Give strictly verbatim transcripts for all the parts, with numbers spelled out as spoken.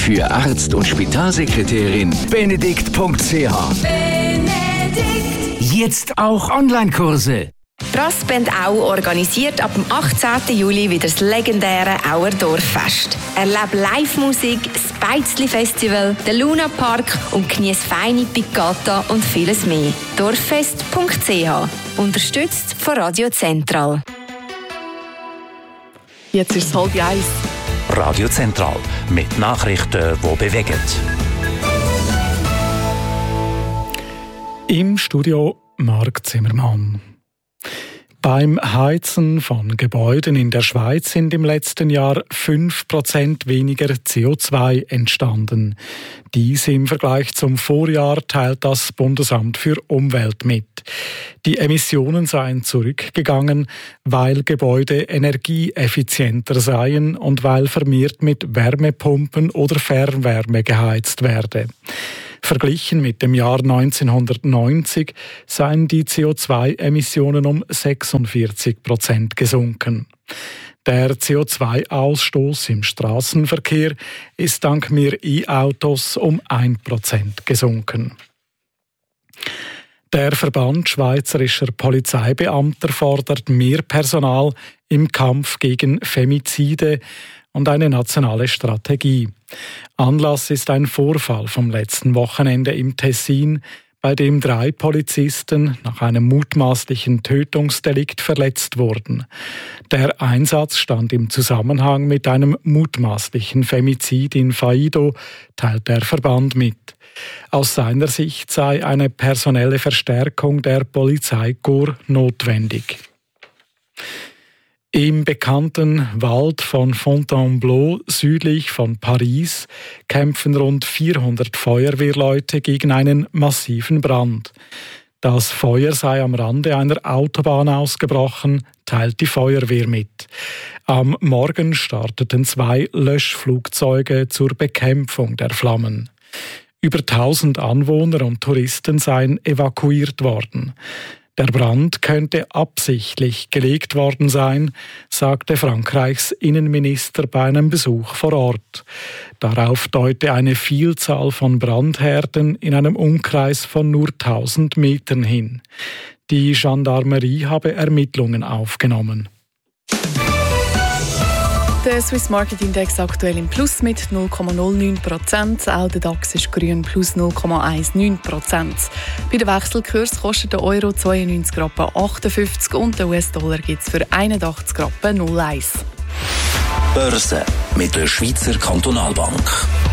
Für Arzt und Spitalsekretärin benedikt punkt c h. Jetzt auch Online-Kurse. Brassband Au organisiert ab dem achtzehnten Juli wieder das legendäre Auer Dorffest. Erlebe Live-Musik, das Beizli-Festival, den Luna Park und genieße feine Piccata und vieles mehr. dorffest punkt c h. Unterstützt von Radio Zentral. Jetzt ist es halb eins. Radio Zentral mit Nachrichten, die bewegen. Im Studio Marc Zimmermann. Beim Heizen von Gebäuden in der Schweiz sind im letzten Jahr fünf Prozent weniger C O zwei entstanden. Dies im Vergleich zum Vorjahr teilt das Bundesamt für Umwelt mit. Die Emissionen seien zurückgegangen, weil Gebäude energieeffizienter seien und weil vermehrt mit Wärmepumpen oder Fernwärme geheizt werde. Verglichen mit dem Jahr neunzehnhundertneunzig seien die C O zwei Emissionen um sechsundvierzig Prozent gesunken. Der C O zwei Ausstoß im Straßenverkehr ist dank mehr E-Autos um ein Prozent gesunken. Der Verband Schweizerischer Polizeibeamter fordert mehr Personal im Kampf gegen Femizide und eine nationale Strategie. Anlass ist ein Vorfall vom letzten Wochenende im Tessin, bei dem drei Polizisten nach einem mutmaßlichen Tötungsdelikt verletzt wurden. Der Einsatz stand im Zusammenhang mit einem mutmaßlichen Femizid in Faido, teilt der Verband mit. Aus seiner Sicht sei eine personelle Verstärkung der Polizeikorps notwendig. Im bekannten Wald von Fontainebleau südlich von Paris kämpfen rund vierhundert Feuerwehrleute gegen einen massiven Brand. Das Feuer sei am Rande einer Autobahn ausgebrochen, teilt die Feuerwehr mit. Am Morgen starteten zwei Löschflugzeuge zur Bekämpfung der Flammen. Über tausend Anwohner und Touristen seien evakuiert worden. Der Brand könnte absichtlich gelegt worden sein, sagte Frankreichs Innenminister bei einem Besuch vor Ort. Darauf deute eine Vielzahl von Brandherden in einem Umkreis von nur tausend Metern hin. Die Gendarmerie habe Ermittlungen aufgenommen. Der Swiss Market Index aktuell im Plus mit null Komma null neun Prozent. Auch der DAX ist grün, plus null Komma neunzehn Prozent. Bei den Wechselkurs kostet der Euro zweiundneunzig Rappen achtundfünfzig und der U S-Dollar gibt es für einundachtzig Rappen null Komma eins. Börse mit der Schweizer Kantonalbank.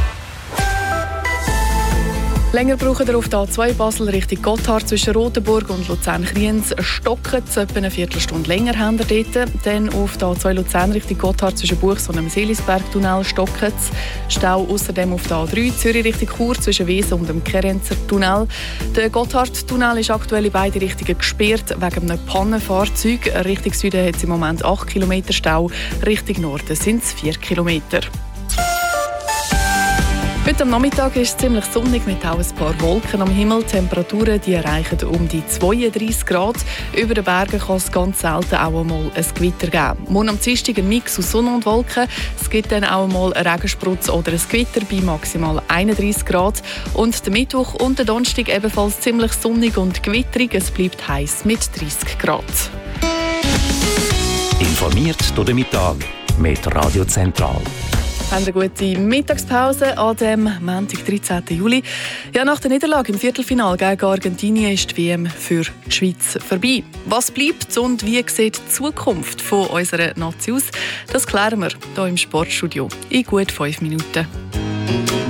Länger brauchen wir auf der A zwei Basel Richtung Gotthard zwischen Rotenburg und Luzern-Kriens stocken. Etwa eine Viertelstunde länger haben wir dort. Dann auf der A zwei Luzern Richtung Gotthard zwischen Buchs und dem Seelisberg-Tunnel stocken. Stau außerdem auf der A drei Zürich Richtung Chur zwischen Wesen und dem Kerenzer Tunnel. Der Gotthard-Tunnel ist aktuell in beide Richtungen gesperrt wegen einem Pannenfahrzeug. Richtung Süden hat es im Moment acht Kilometer Stau, Richtung Norden sind es vier Kilometer. Heute am Nachmittag ist es ziemlich sonnig mit auch ein paar Wolken am Himmel. Die Temperaturen die erreichen um die zweiunddreißig Grad. Über den Bergen kann es ganz selten auch einmal ein Gewitter geben. Morgen am Dienstag ein Mix aus Sonne und Wolken. Es gibt dann auch einmal einen Regensprutz oder ein Gewitter bei maximal einunddreißig Grad. Und der Mittwoch und der Donnerstag ebenfalls ziemlich sonnig und gewitterig. Es bleibt heiß mit dreißig Grad. Informiert durch den Mittag mit Radio Zentral. Haben eine gute Mittagspause an dem Montag, dreizehnten Juli. Ja, nach der Niederlage im Viertelfinale gegen Argentinien ist die W M für die Schweiz vorbei. Was bleibt und wie sieht die Zukunft von unserer Nation aus? Das klären wir hier im Sportstudio in gut fünf Minuten.